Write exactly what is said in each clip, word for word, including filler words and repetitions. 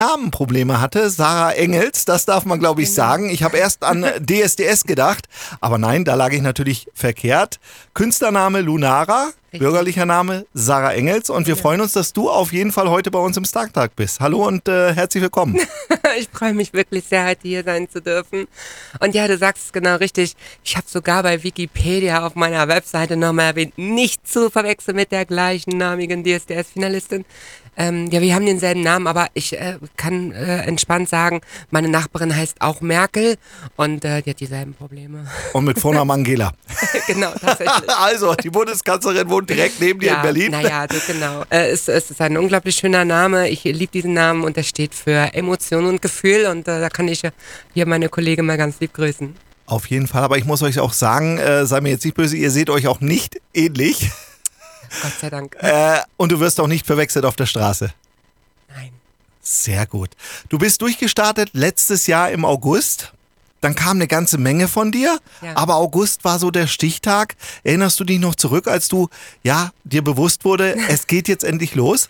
Namenprobleme hatte, Sarah Engels, das darf man glaube ich Genau. sagen. Ich habe erst an D S D S gedacht, aber nein, da lag ich natürlich verkehrt. Künstlername Lunara, Richtig. bürgerlicher Name Sarah Engels und wir Ja. freuen uns, dass du auf jeden Fall heute bei uns im Starktag bist. Hallo und äh, herzlich willkommen. Ich freue mich wirklich sehr, heute hier sein zu dürfen. Und ja, du sagst es genau richtig. Ich habe sogar bei Wikipedia auf meiner Webseite nochmal erwähnt, nicht zu verwechseln mit der gleichnamigen D S D S-Finalistin. Ähm, ja, wir haben denselben Namen, aber ich äh, kann äh, entspannt sagen, meine Nachbarin heißt auch Merkel und äh, die hat dieselben Probleme. Und mit Vornamen Angela. Genau, tatsächlich. Also, die Bundeskanzlerin wohnt direkt neben dir in Berlin. Naja, so genau. Äh, es, es ist ein unglaublich schöner Name. Ich liebe diesen Namen und der steht für Emotion und Gefühl und äh, da kann ich äh, hier meine Kollegin mal ganz lieb grüßen. Auf jeden Fall, aber ich muss euch auch sagen, äh, sei mir jetzt nicht böse, ihr seht euch auch nicht ähnlich. Gott sei Dank. Äh, und du wirst auch nicht verwechselt auf der Straße. Nein. Sehr gut. Du bist durchgestartet letztes Jahr im August. Dann kam eine ganze Menge von dir, Ja. aber August war so der Stichtag. Erinnerst du dich noch zurück, als du, ja, dir bewusst wurde, es geht jetzt endlich los?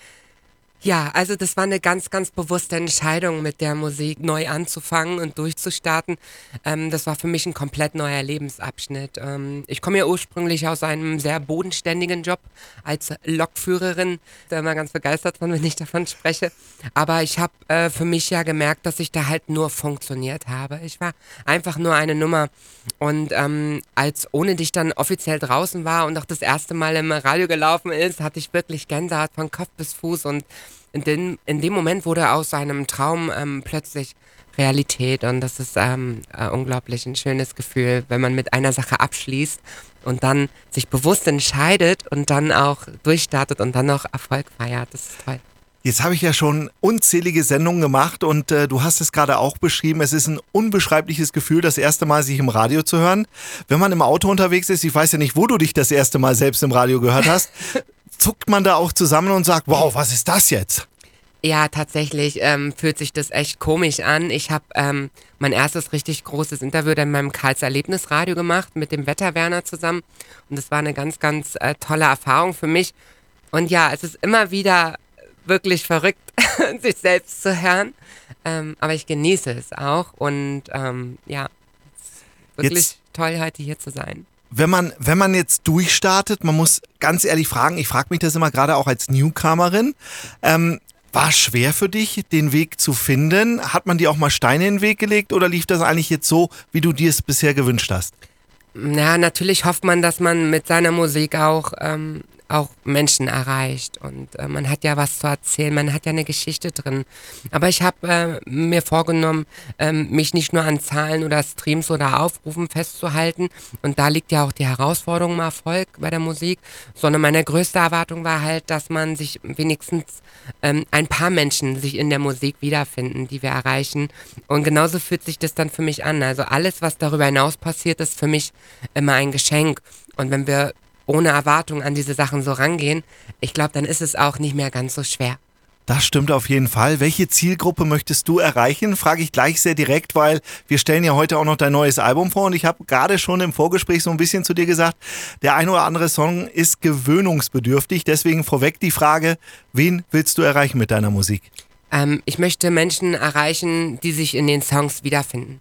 Ja, also das war eine ganz, ganz bewusste Entscheidung, mit der Musik neu anzufangen und durchzustarten. Ähm, das war für mich ein komplett neuer Lebensabschnitt. Ähm, ich komme ja ursprünglich aus einem sehr bodenständigen Job als Lokführerin. Da immer ganz begeistert von, wenn ich davon spreche. Aber ich habe äh, für mich ja gemerkt, dass ich da halt nur funktioniert habe. Ich war einfach nur eine Nummer. Und ähm, als Ohne dich dann offiziell draußen war und auch das erste Mal im Radio gelaufen ist, hatte ich wirklich Gänsehaut von Kopf bis Fuß und in, den, in dem Moment wurde aus einem Traum ähm, plötzlich Realität und das ist ähm, äh, unglaublich ein schönes Gefühl, wenn man mit einer Sache abschließt und dann sich bewusst entscheidet und dann auch durchstartet und dann noch Erfolg feiert. Das ist toll. Jetzt habe ich ja schon unzählige Sendungen gemacht und äh, du hast es gerade auch beschrieben, es ist ein unbeschreibliches Gefühl, das erste Mal sich im Radio zu hören. Wenn man im Auto unterwegs ist, ich weiß ja nicht, wo du dich das erste Mal selbst im Radio gehört hast, zuckt man da auch zusammen und sagt, wow, was ist das jetzt? Ja, tatsächlich ähm, fühlt sich das echt komisch an. Ich habe ähm, mein erstes richtig großes Interview dann in meinem Karls Erlebnisradio gemacht mit dem Wetterwerner zusammen und das war eine ganz, ganz äh, tolle Erfahrung für mich. Und ja, es ist immer wieder wirklich verrückt, sich selbst zu hören, ähm, aber ich genieße es auch und ähm, ja, es ist wirklich Jetzt- toll, heute hier zu sein. Wenn man, wenn man jetzt durchstartet, man muss ganz ehrlich fragen, ich frage mich das immer gerade auch als Newcomerin, ähm, war es schwer für dich, den Weg zu finden? Hat man dir auch mal Steine in den Weg gelegt oder lief das eigentlich jetzt so, wie du dir es bisher gewünscht hast? Ja, natürlich hofft man, dass man mit seiner Musik auch, ähm, auch Menschen erreicht und äh, man hat ja was zu erzählen, man hat ja eine Geschichte drin. Aber ich habe äh, mir vorgenommen, ähm, mich nicht nur an Zahlen oder Streams oder Aufrufen festzuhalten und da liegt ja auch die Herausforderung im Erfolg bei der Musik, sondern meine größte Erwartung war halt, dass man sich wenigstens ähm, ein paar Menschen sich in der Musik wiederfinden, die wir erreichen und genauso fühlt sich das dann für mich an. Also alles, was darüber hinaus passiert, ist für mich immer ein Geschenk und wenn wir ohne Erwartung an diese Sachen so rangehen, ich glaube, dann ist es auch nicht mehr ganz so schwer. Das stimmt auf jeden Fall. Welche Zielgruppe möchtest du erreichen? Frage ich gleich sehr direkt, weil wir stellen ja heute auch noch dein neues Album vor und ich habe gerade schon im Vorgespräch so ein bisschen zu dir gesagt, der ein oder andere Song ist gewöhnungsbedürftig. Deswegen vorweg die Frage, wen willst du erreichen mit deiner Musik? Ähm, ich möchte Menschen erreichen, die sich in den Songs wiederfinden.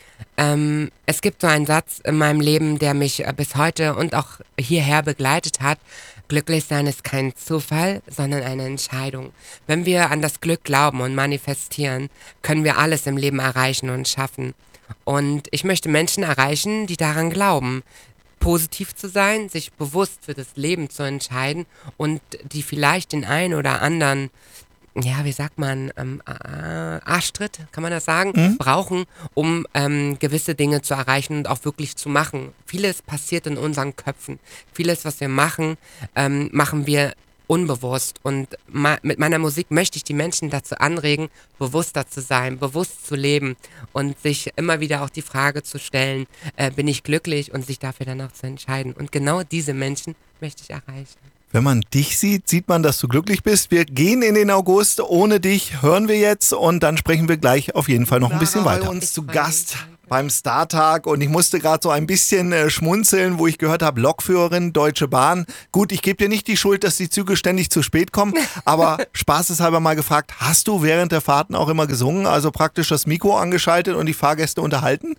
Ähm, es gibt so einen Satz in meinem Leben, der mich äh, bis heute und auch hierher begleitet hat. Glücklich sein ist kein Zufall, sondern eine Entscheidung. Wenn wir an das Glück glauben und manifestieren, können wir alles im Leben erreichen und schaffen. Und ich möchte Menschen erreichen, die daran glauben, positiv zu sein, sich bewusst für das Leben zu entscheiden und die vielleicht den einen oder anderen, ja, wie sagt man, ähm, äh, Arschtritt, kann man das sagen, Mhm. brauchen, um ähm, gewisse Dinge zu erreichen und auch wirklich zu machen. Vieles passiert in unseren Köpfen. Vieles, was wir machen, ähm, machen wir unbewusst. Und ma- mit meiner Musik möchte ich die Menschen dazu anregen, bewusster zu sein, bewusst zu leben und sich immer wieder auch die Frage zu stellen, äh, bin ich glücklich und sich dafür dann auch zu entscheiden. Und genau diese Menschen möchte ich erreichen. Wenn man dich sieht, sieht man, dass du glücklich bist. Wir gehen in den August. Ohne dich hören wir jetzt und dann sprechen wir gleich auf jeden Fall noch ein bisschen Sarah weiter. bei Uns uns zu Ich freu Gast mich. beim Startag und ich musste gerade so ein bisschen äh, schmunzeln, wo ich gehört habe, Lokführerin, Deutsche Bahn. Gut, ich gebe dir nicht die Schuld, dass die Züge ständig zu spät kommen, aber spaßeshalber mal gefragt, hast du während der Fahrten auch immer gesungen, also praktisch das Mikro angeschaltet und die Fahrgäste unterhalten?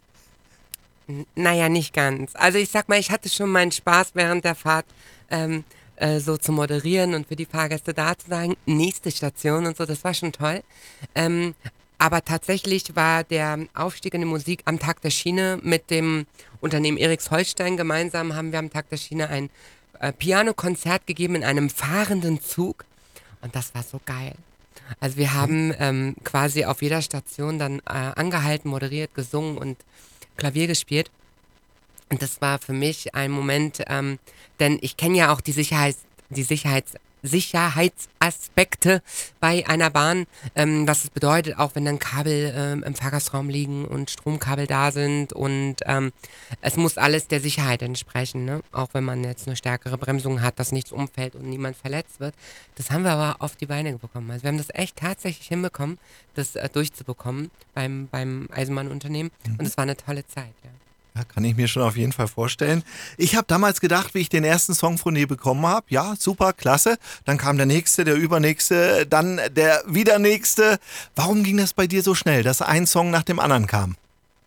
N- Naja, nicht ganz. Also ich sag mal, ich hatte schon meinen Spaß während der Fahrt, ähm, äh, so zu moderieren und für die Fahrgäste da zu sagen, nächste Station und so, das war schon toll. Ähm, aber tatsächlich war der Aufstieg in die Musik am Tag der Schiene mit dem Unternehmen Eriks Holstein gemeinsam, haben wir am Tag der Schiene ein äh, Pianokonzert gegeben in einem fahrenden Zug und das war so geil. Also wir haben ähm, quasi auf jeder Station dann äh, angehalten, moderiert, gesungen und Klavier gespielt. Und das war für mich ein Moment, ähm, denn ich kenne ja auch die Sicherheits, die Sicherheits, Sicherheitsaspekte bei einer Bahn, ähm, was es bedeutet, auch wenn dann Kabel ähm, im Fahrgastraum liegen und Stromkabel da sind und ähm, es muss alles der Sicherheit entsprechen, ne? Auch wenn man jetzt eine stärkere Bremsung hat, dass nichts umfällt und niemand verletzt wird. Das haben wir aber auf die Beine bekommen. Also wir haben das echt tatsächlich hinbekommen, das äh, durchzubekommen beim, beim Eisenbahnunternehmen und es war eine tolle Zeit, ja. Ja, kann ich mir schon auf jeden Fall vorstellen. Ich habe damals gedacht, wie ich den ersten Song von dir bekommen habe, ja, super, klasse. Dann kam der nächste, der übernächste, dann der wieder nächste. Warum ging das bei dir so schnell, dass ein Song nach dem anderen kam?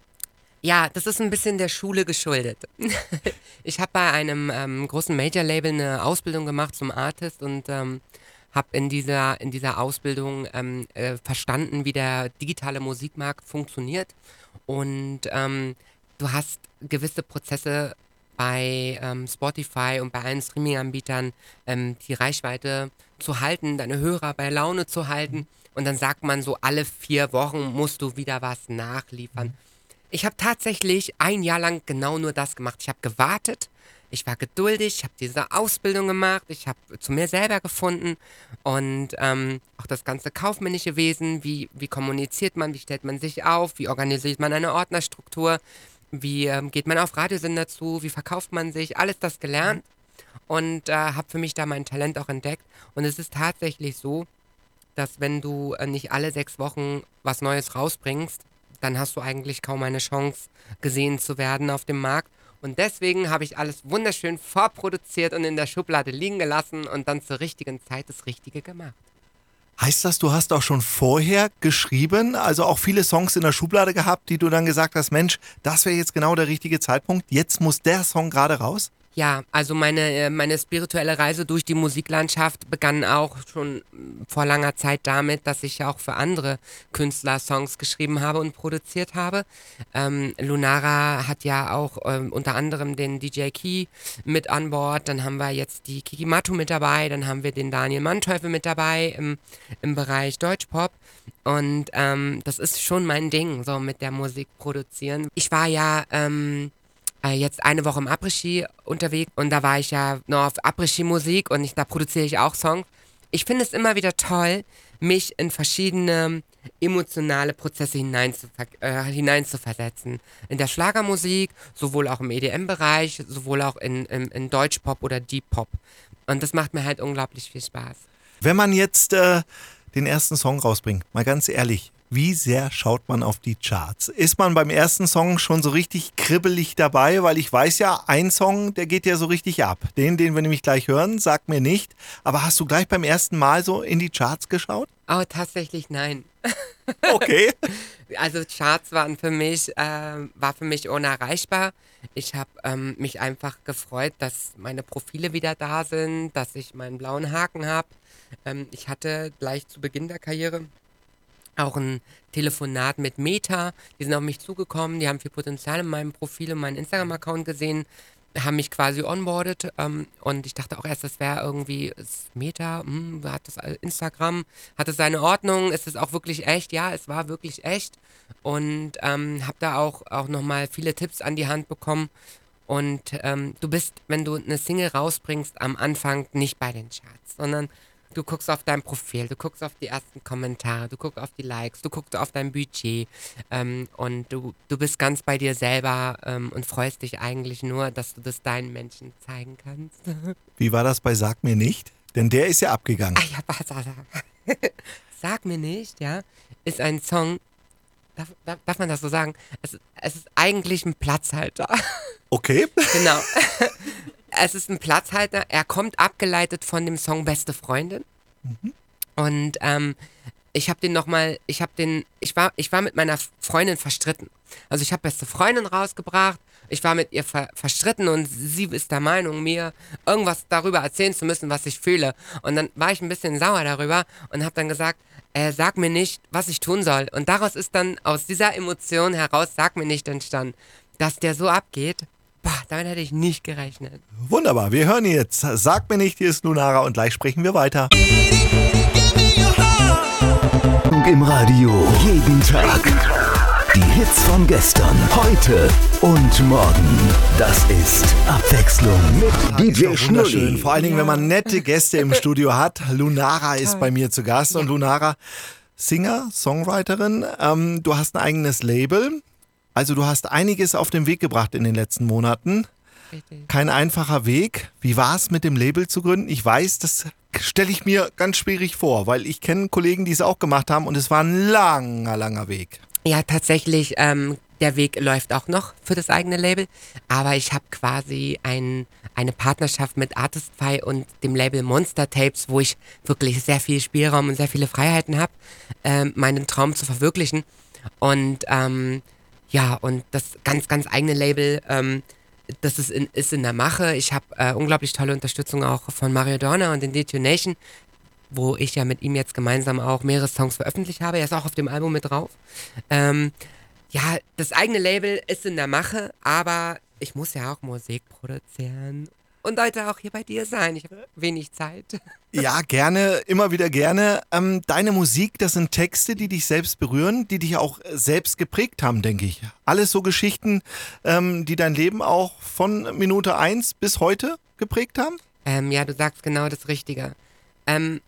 Ja, das ist ein bisschen der Schule geschuldet. Ich habe bei einem ähm, großen Major-Label eine Ausbildung gemacht zum Artist und ähm, habe in dieser, in dieser Ausbildung ähm, äh, verstanden, wie der digitale Musikmarkt funktioniert. Und ähm, du hast gewisse Prozesse bei ähm, Spotify und bei allen Streaming-Anbietern, ähm, die Reichweite zu halten, deine Hörer bei Laune zu halten. Und dann sagt man so, alle vier Wochen musst du wieder was nachliefern. Ich habe tatsächlich ein Jahr lang genau nur das gemacht. Ich habe gewartet, ich war geduldig, ich habe diese Ausbildung gemacht, ich habe zu mir selber gefunden und ähm, auch das ganze kaufmännische Wesen, wie, wie kommuniziert man, wie stellt man sich auf, wie organisiert man eine Ordnerstruktur, wie ähm, geht man auf Radiosender zu, wie verkauft man sich, alles das gelernt und äh, habe für mich da mein Talent auch entdeckt. Und es ist tatsächlich so, dass wenn du äh, nicht alle sechs Wochen was Neues rausbringst, dann hast du eigentlich kaum eine Chance, gesehen zu werden auf dem Markt. Und deswegen habe ich alles wunderschön vorproduziert und in der Schublade liegen gelassen und dann zur richtigen Zeit das Richtige gemacht. Heißt das, du hast auch schon vorher geschrieben, also auch viele Songs in der Schublade gehabt, die du dann gesagt hast, Mensch, das wäre jetzt genau der richtige Zeitpunkt, jetzt muss der Song gerade raus? Ja, also meine, äh, meine spirituelle Reise durch die Musiklandschaft begann auch schon mm, vor langer Zeit damit, dass ich auch für andere Künstler Songs geschrieben habe und produziert habe. Ähm, Lunara hat ja auch ähm, unter anderem den D J Key mit an Bord, dann haben wir jetzt die Kiki Matu mit dabei, dann haben wir den Daniel Manteuffel mit dabei im, im Bereich Deutschpop. Und ähm, das ist schon mein Ding, so mit der Musik produzieren. Ich war ja ähm, äh, jetzt eine Woche im Après-Ski unterwegs und da war ich ja noch auf Après-Ski-Musik und ich, da produziere ich auch Songs. Ich finde es immer wieder toll, mich in verschiedene emotionale Prozesse hineinzuver äh, hineinzuversetzen. In der Schlagermusik, sowohl auch im E D M-Bereich, sowohl auch in, in, in Deutschpop oder Deep Pop. Und das macht mir halt unglaublich viel Spaß. Wenn man jetzt äh, den ersten Song rausbringt, mal ganz ehrlich, wie sehr schaut man auf die Charts? Ist man beim ersten Song schon so richtig kribbelig dabei? Weil ich weiß ja, ein Song, der geht ja so richtig ab. Den, den wir nämlich gleich hören, sagt mir nicht. Aber hast du gleich beim ersten Mal so in die Charts geschaut? Oh, tatsächlich nein. Okay. Also Charts waren für mich, äh, war für mich unerreichbar. Ich habe ähm, mich einfach gefreut, dass meine Profile wieder da sind, dass ich meinen blauen Haken habe. Ähm, ich hatte gleich zu Beginn der Karriere auch ein Telefonat mit Meta. Die sind auf mich zugekommen, die haben viel Potenzial in meinem Profil und meinen Instagram-Account gesehen, haben mich quasi onboardet ähm, und ich dachte auch erst, das wäre irgendwie ist Meta, hm, hat das all- Instagram, hat es seine Ordnung, ist es auch wirklich echt? Ja, es war wirklich echt und ähm, habe da auch, auch nochmal viele Tipps an die Hand bekommen und ähm, du bist, wenn du eine Single rausbringst, am Anfang nicht bei den Charts, sondern du guckst auf dein Profil, du guckst auf die ersten Kommentare, du guckst auf die Likes, du guckst auf dein Budget ähm, und du, du bist ganz bei dir selber ähm, und freust dich eigentlich nur, dass du das deinen Menschen zeigen kannst. Wie war das bei Sag mir nicht? Denn der ist ja abgegangen. Ah ja, was, was, was. Sag mir nicht, ja, ist ein Song, darf, darf, darf man das so sagen? Es, es ist eigentlich ein Platzhalter. Okay. Genau. Es ist ein Platzhalter. Er kommt abgeleitet von dem Song Beste Freundin. Mhm. Und ähm, ich habe den nochmal, ich habe den, ich war, ich war mit meiner Freundin verstritten. Also ich habe Beste Freundin rausgebracht. Ich war mit ihr ver verstritten und sie ist der Meinung, mir irgendwas darüber erzählen zu müssen, was ich fühle. Und dann war ich ein bisschen sauer darüber und habe dann gesagt, äh, sag mir nicht, was ich tun soll. Und daraus ist dann aus dieser Emotion heraus, sag mir nicht, entstanden. Dass der so abgeht, boah, damit hätte ich nicht gerechnet. Wunderbar, wir hören jetzt. Sag mir nicht, hier ist Lunara und gleich sprechen wir weiter. Im Radio, jeden Tag. Die Hits von gestern, heute und morgen. Das ist Abwechslung mit D J Schnulli. Vor allen Dingen, wenn man nette Gäste im Studio hat. Lunara ist bei mir zu Gast. Und Lunara, Singer, Songwriterin. Ähm, du hast ein eigenes Label. Also du hast einiges auf den Weg gebracht in den letzten Monaten. Richtig. Kein einfacher Weg. Wie war es, mit dem Label zu gründen? Ich weiß, das stelle ich mir ganz schwierig vor, weil ich kenne Kollegen, die es auch gemacht haben und es war ein langer, langer Weg. Ja, tatsächlich, ähm, der Weg läuft auch noch für das eigene Label, aber ich habe quasi ein, eine Partnerschaft mit Artistify und dem Label Monster Tapes, wo ich wirklich sehr viel Spielraum und sehr viele Freiheiten habe, ähm, meinen Traum zu verwirklichen. Und ähm, ja, und das ganz, ganz eigene Label, ähm, das ist in, ist in der Mache. Ich habe äh, unglaublich tolle Unterstützung auch von Mario Dorner und den Detonation, wo ich ja mit ihm jetzt gemeinsam auch mehrere Songs veröffentlicht habe. Er ist auch auf dem Album mit drauf. Ähm, ja, das eigene Label ist in der Mache, aber ich muss ja auch Musik produzieren und heute auch hier bei dir sein. Ich habe wenig Zeit. Ja, gerne, immer wieder gerne. Ähm, deine Musik, das sind Texte, die dich selbst berühren, die dich auch selbst geprägt haben, denke ich. Alles so Geschichten, ähm, die dein Leben auch von Minute eins bis heute geprägt haben? Ähm, ja, du sagst genau das Richtige. Ähm,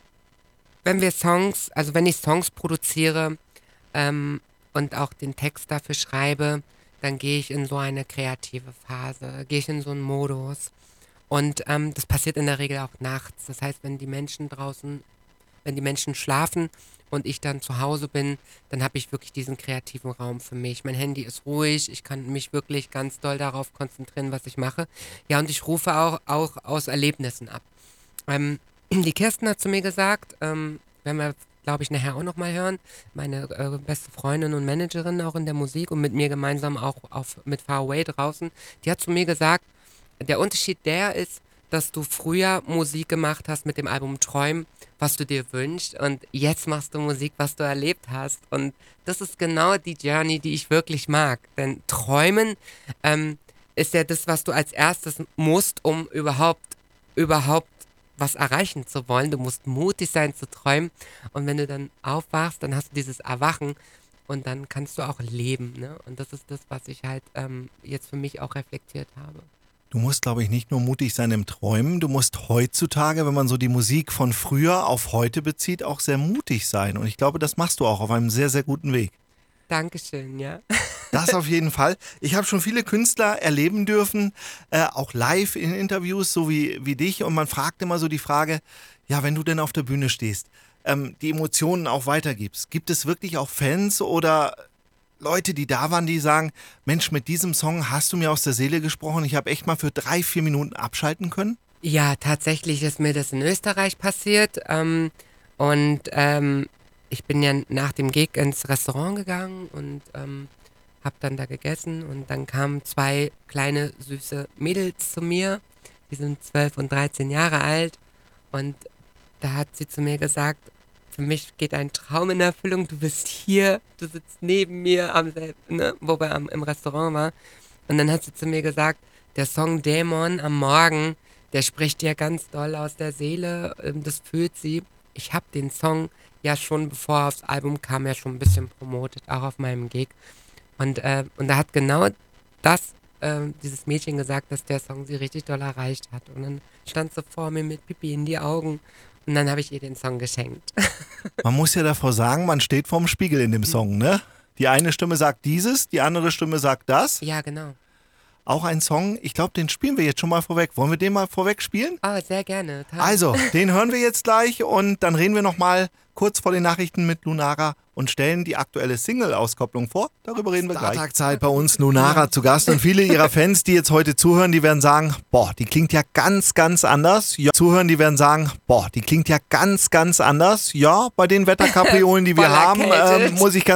wenn wir Songs, also wenn ich Songs produziere ähm, und auch den Text dafür schreibe, dann gehe ich in so eine kreative Phase, gehe ich in so einen Modus. Und ähm, das passiert in der Regel auch nachts. Das heißt, wenn die Menschen draußen, wenn die Menschen schlafen und ich dann zu Hause bin, dann habe ich wirklich diesen kreativen Raum für mich. Mein Handy ist ruhig, ich kann mich wirklich ganz doll darauf konzentrieren, was ich mache. Ja, und ich rufe auch, auch aus Erlebnissen ab. Ähm, die Kirsten hat zu mir gesagt, ähm, werden wir, glaube ich, nachher auch nochmal hören, meine äh, beste Freundin und Managerin auch in der Musik und mit mir gemeinsam auch auf, mit Far Away draußen, die hat zu mir gesagt, der Unterschied der ist, dass du früher Musik gemacht hast mit dem Album Träumen, was du dir wünschst und jetzt machst du Musik, was du erlebt hast und das ist genau die Journey, die ich wirklich mag, denn Träumen ähm, ist ja das, was du als erstes musst, um überhaupt, überhaupt was erreichen zu wollen. Du musst mutig sein zu träumen und wenn du dann aufwachst, dann hast du dieses Erwachen und dann kannst du auch leben, ne? Und das ist das, was ich halt ähm, jetzt für mich auch reflektiert habe. Du musst, glaube ich, nicht nur mutig sein im Träumen, du musst heutzutage, wenn man so die Musik von früher auf heute bezieht, auch sehr mutig sein. Und ich glaube, das machst du auch auf einem sehr, sehr guten Weg. Dankeschön, ja. Das auf jeden Fall. Ich habe schon viele Künstler erleben dürfen, äh, auch live in Interviews, so wie, wie dich. Und man fragt immer so die Frage, ja, wenn du denn auf der Bühne stehst, ähm, die Emotionen auch weitergibst, gibt es wirklich auch Fans oder Leute, die da waren, die sagen, Mensch, mit diesem Song hast du mir aus der Seele gesprochen, ich habe echt mal für drei, vier Minuten abschalten können? Ja, tatsächlich ist mir das in Österreich passiert ähm, und ähm, ich bin ja nach dem Gig ins Restaurant gegangen und ähm, habe dann da gegessen und dann kamen zwei kleine, süße Mädels zu mir, die sind zwölf und dreizehn Jahre alt und da hat sie zu mir gesagt, für mich geht ein Traum in Erfüllung, du bist hier, du sitzt neben mir, am selben, ne, wo wir am, im Restaurant waren. Und dann hat sie zu mir gesagt, der Song Dämon am Morgen, der spricht dir ganz doll aus der Seele, das fühlt sie. Ich habe den Song ja schon, bevor er aufs Album kam, ja schon ein bisschen promotet, auch auf meinem Gig. Und, äh, und da hat genau das, äh, dieses Mädchen gesagt, dass der Song sie richtig doll erreicht hat. Und dann stand sie vor mir mit Pipi in die Augen. Und dann habe ich ihr den Song geschenkt. Man muss ja davor sagen, man steht vorm Spiegel in dem Song, ne? Die eine Stimme sagt dieses, die andere Stimme sagt das. Ja, genau. Auch ein Song, ich glaube, den spielen wir jetzt schon mal vorweg. Wollen wir den mal vorweg spielen? Oh, sehr gerne. Toll. Also, den hören wir jetzt gleich und dann reden wir nochmal kurz vor den Nachrichten mit Lunara und stellen die aktuelle Single-Auskopplung vor. Darüber reden wir gleich. Starttagzeit bei uns, Lunara zu Gast. Und viele ihrer Fans, die jetzt heute zuhören, die werden sagen, boah, die klingt ja ganz, ganz anders. Ja, zuhören, die werden sagen, boah, die klingt ja ganz, ganz anders. Ja, bei den Wetterkapriolen, die wir Voll haben, erkältet. ähm, muss ich ganz